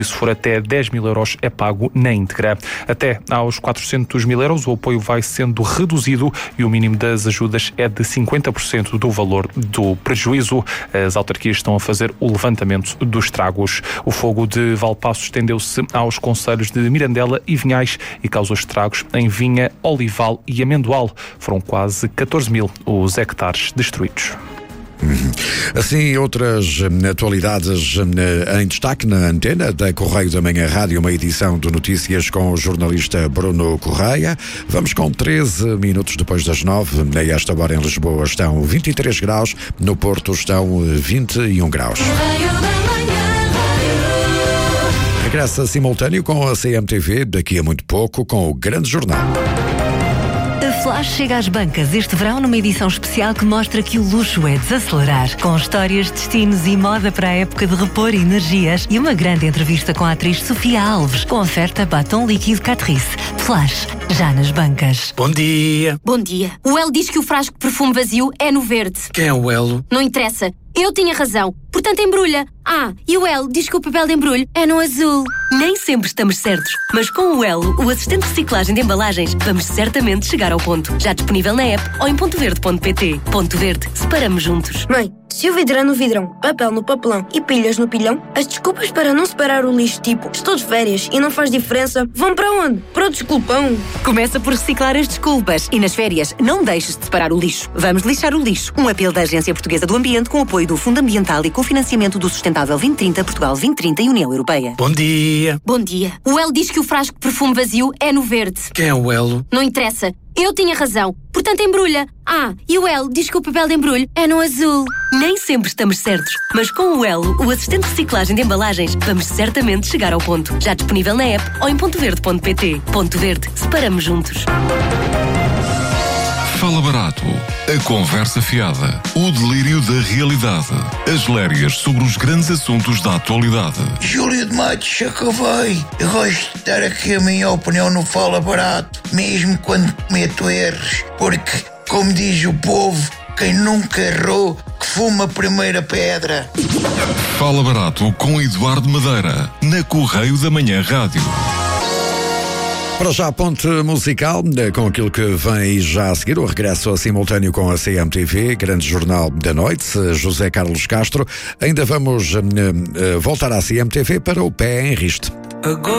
Se for até 10 mil euros, é pago na íntegra. Até aos 400 mil euros, o apoio vai sendo reduzido e o mínimo das ajudas é de 50% do valor do prejuízo. As autarquias estão a fazer o levantamento dos estragos. O fogo de Valpaço estendeu-se aos concelhos de Mirandela e Vinhais e causou estragos em Vinha, Olival e Amendoal. Foram quase 14 mil os hectares destruídos. Assim, outras atualidades em destaque na antena da Correio da Manhã Rádio, uma edição de notícias com o jornalista Bruno Correia. Vamos com 13 minutos depois das 9. A esta hora em Lisboa estão 23 graus, no Porto estão 21 graus. Regressa simultâneo com a CMTV daqui a muito pouco com o Grande Jornal. A Flash chega às bancas este verão numa edição especial que mostra que o luxo é desacelerar. Com histórias, destinos e moda para a época de repor energias e uma grande entrevista com a atriz Sofia Alves, com oferta batom líquido Catrice. Flash, já nas bancas. Bom dia. Bom dia. O Elo diz que o frasco de perfume vazio é no verde. Quem é o Elo? Não interessa. Eu tinha razão. Portanto, embrulha. E o Elo diz que o papel de embrulho é no azul. Nem sempre estamos certos, mas com o Elo, o assistente de reciclagem de embalagens, vamos certamente chegar ao ponto. Já disponível na app ou em pontoverde.pt. Ponto Verde. Separamos juntos. Mãe, se o vidro é no vidrão, papel no papelão e pilhas no pilhão, as desculpas para não separar o lixo, tipo, estou de férias e não faz diferença, vão para onde? Para o desculpão. Começa por reciclar as desculpas e nas férias não deixes de separar o lixo. Vamos lixar o lixo. Um apelo da Agência Portuguesa do Ambiente com apoio do Fundo Ambiental e cofinanciamento do Sustentável 2030, Portugal 2030 e União Europeia. Bom dia. Bom dia. O Elo diz que o frasco de perfume vazio é no verde. Quem é o Elo? Não interessa. Eu tinha razão. Portanto, embrulha. E o Elo diz que o papel de embrulho é no azul. Nem sempre estamos certos, mas com o Elo, o assistente de reciclagem de embalagens, vamos certamente chegar ao ponto. Já disponível na app ou em pontoverde.pt. Ponto Verde. Separamos juntos. Fala Barato, a conversa fiada, o delírio da realidade, as lérias sobre os grandes assuntos da atualidade. Júlio de Matos, acabei. Eu gosto de dar aqui a minha opinião no Fala Barato, mesmo quando cometo erros, porque, como diz o povo, quem nunca errou, que fuma a primeira pedra. Fala Barato com Eduardo Madeira, na Correio da Manhã Rádio. Para já, ponte musical, com aquilo que vem já a seguir, o regresso a simultâneo com a CMTV, Grande Jornal da Noite, José Carlos Castro. Ainda vamos voltar à CMTV para o Pé em Riste.